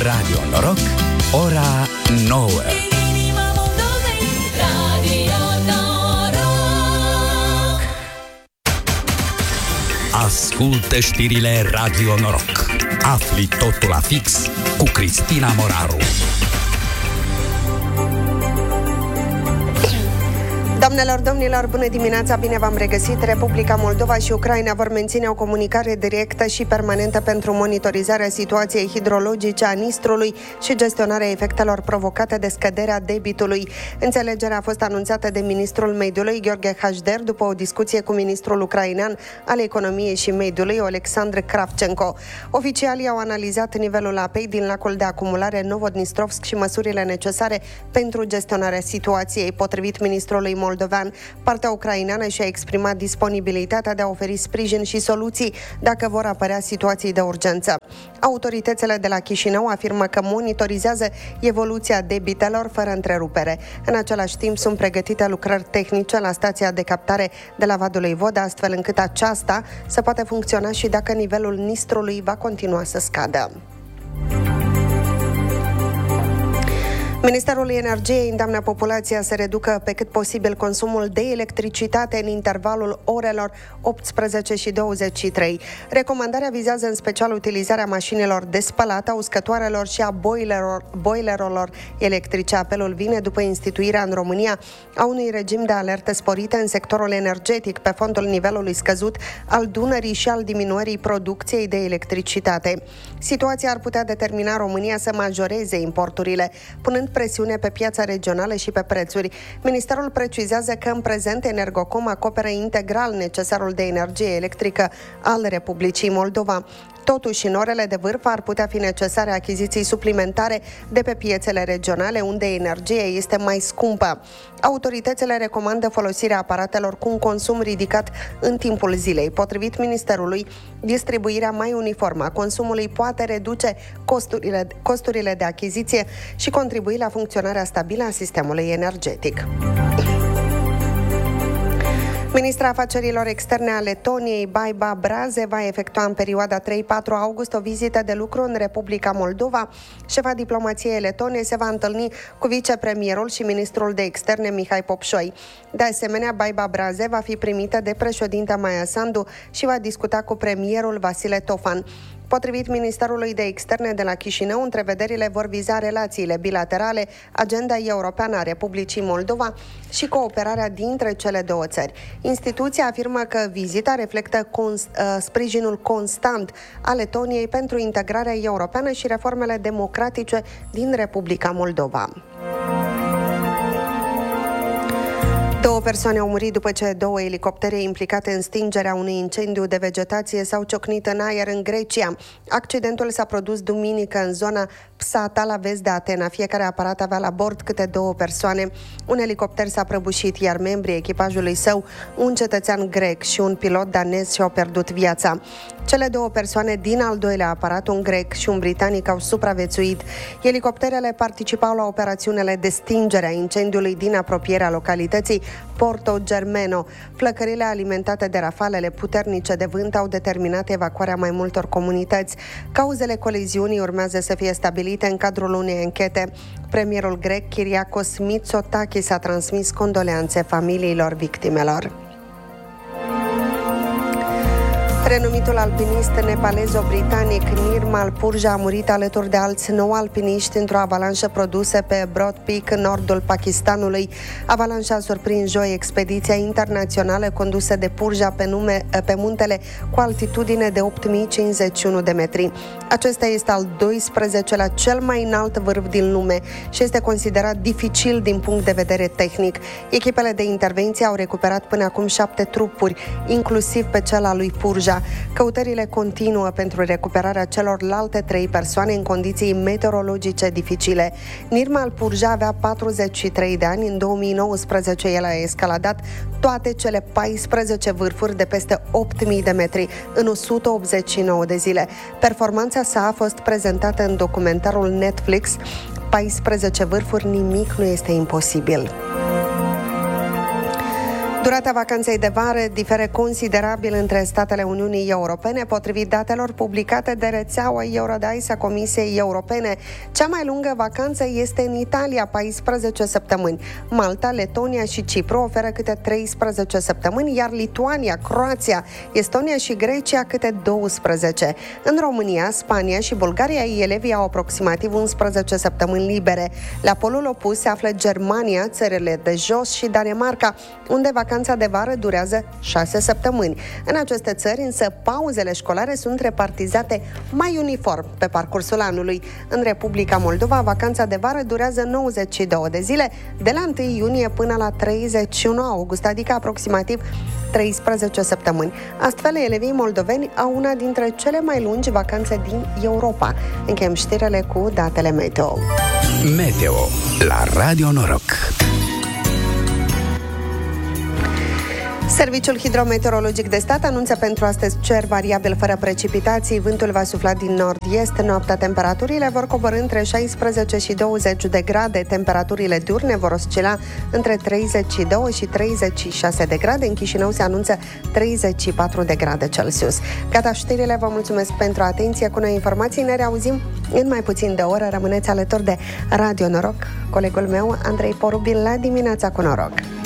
Radio Noroc, ora 9. Ascultă știrile Radio Noroc. Afli totul la fix cu Cristina Moraru. Doamnelor, domnilor, bună dimineața, bine v-am regăsit. Republica Moldova și Ucraina vor menține o comunicare directă și permanentă pentru monitorizarea situației hidrologice a Nistrului și gestionarea efectelor provocate de scăderea debitului. Înțelegerea a fost anunțată de ministrul mediului, Gheorghe Hajder, după o discuție cu ministrul ucrainean al economiei și mediului, Oleksandr Kravchenko. Oficialii au analizat nivelul apei din lacul de acumulare Novodnistrovsk și măsurile necesare pentru gestionarea situației. Potrivit ministrului moldovean, partea ucraineană și-a exprimat disponibilitatea de a oferi sprijin și soluții dacă vor apărea situații de urgență. Autoritățile de la Chișinău afirmă că monitorizează evoluția debitelor fără întrerupere. În același timp sunt pregătite lucrări tehnice la stația de captare de la Vadului Voda, astfel încât aceasta să poată funcționa și dacă nivelul Nistrului va continua să scadă. Ministerul Energiei îndeamnă populația să reducă pe cât posibil consumul de electricitate în intervalul orelor 18 și 23. Recomandarea vizează în special utilizarea mașinilor de spălat, a uscătoarelor și a boilerelor electrice. Apelul vine după instituirea în România a unui regim de alertă sporită în sectorul energetic pe fondul nivelului scăzut al Dunării și al diminuării producției de electricitate. Situația ar putea determina România să majoreze importurile, punând presiune pe piața regională și pe prețuri. Ministerul precizează că în prezent Energocom acoperă integral necesarul de energie electrică al Republicii Moldova. Totuși, în orele de vârf ar putea fi necesare achiziții suplimentare de pe piețele regionale, unde energia este mai scumpă. Autoritățile recomandă folosirea aparatelor cu un consum ridicat în timpul zilei. Potrivit Ministerului, distribuirea mai uniformă a consumului poate reduce costurile de achiziție și contribui la funcționarea stabilă a sistemului energetic. Ministra Afacerilor Externe a Letoniei, Baiba Braze, va efectua în perioada 3-4 august o vizită de lucru în Republica Moldova. Șefa diplomației letone se va întâlni cu vicepremierul și ministrul de externe Mihai Popșoi. De asemenea, Baiba Braze va fi primită de președinta Maia Sandu și va discuta cu premierul Vasile Tofan. Potrivit Ministerului de Externe de la Chișinău, întrevederile vor viza relațiile bilaterale, agenda europeană a Republicii Moldova și cooperarea dintre cele două țări. Instituția afirmă că vizita reflectă sprijinul constant al Letoniei pentru integrarea europeană și reformele democratice din Republica Moldova. 2 persoane au murit după ce 2 elicoptere implicate în stingerea unui incendiu de vegetație s-au ciocnit în aer în Grecia. Accidentul s-a produs duminică în zona Psata, la vest de Atena. Fiecare aparat avea la bord câte 2 persoane. Un elicopter s-a prăbușit, iar membrii echipajului său, un cetățean grec și un pilot danez, și-au pierdut viața. Cele 2 persoane din al doilea aparat, un grec și un britanic, au supraviețuit. Elicopterele participau la operațiunile de stingere a incendiului din apropierea localității Porto Germeno. Flăcările alimentate de rafalele puternice de vânt au determinat evacuarea mai multor comunități. Cauzele coliziunii urmează să fie stabilite în cadrul unei anchete. Premierul grec Kyriakos Mitsotakis a transmis condoleanțe familiilor victimelor. Renumitul alpinist nepalezo-britanic Nirmal Purja a murit alături de alți 9 alpiniști într-o avalanșă produsă pe Broad Peak, în nordul Pakistanului. Avalanșa a surprins joi expediția internațională condusă de Purja pe muntele cu altitudine de 8051 de metri. Acesta este al 12-lea cel mai înalt vârf din lume și este considerat dificil din punct de vedere tehnic. Echipele de intervenție au recuperat până acum 7 trupuri, inclusiv pe cel al lui Purja. Căutările continuă pentru recuperarea celorlalte 3 persoane în condiții meteorologice dificile. Nirmal Purja avea 43 de ani. În 2019 el a escaladat toate cele 14 vârfuri de peste 8000 de metri în 189 de zile. Performanța sa a fost prezentată în documentarul Netflix 14 vârfuri, nimic nu este imposibil. Durata vacanței de vară diferă considerabil între statele Uniunii Europene, potrivit datelor publicate de rețeaua Eurodice a Comisiei Europene. Cea mai lungă vacanță este în Italia, 14 săptămâni. Malta, Letonia și Cipru oferă câte 13 săptămâni, iar Lituania, Croația, Estonia și Grecia câte 12. În România, Spania și Bulgaria, elevii au aproximativ 11 săptămâni libere. La polul opus se află Germania, țările de jos și Danemarca, unde vacanța de vară durează 6 săptămâni. În aceste țări, însă, pauzele școlare sunt repartizate mai uniform pe parcursul anului. În Republica Moldova, vacanța de vară durează 92 de zile, de la 1 iunie până la 31 august, adică aproximativ 13 săptămâni. Astfel, elevii moldoveni au una dintre cele mai lungi vacanțe din Europa. Încheiem știrile cu datele meteo. Meteo la Radio Noroc. Serviciul Hidrometeorologic de Stat anunță pentru astăzi cer variabil fără precipitații, vântul va sufla din nord-est, noaptea temperaturile vor coborî între 16 și 20 de grade, temperaturile diurne vor oscila între 32 și 36 de grade, în Chișinău se anunță 34 de grade Celsius. Gata știrile, vă mulțumesc pentru atenție, cu noi informații ne reauzim în mai puțin de o oră, rămâneți alături de Radio Noroc, colegul meu Andrei Porubil la Dimineața cu Noroc.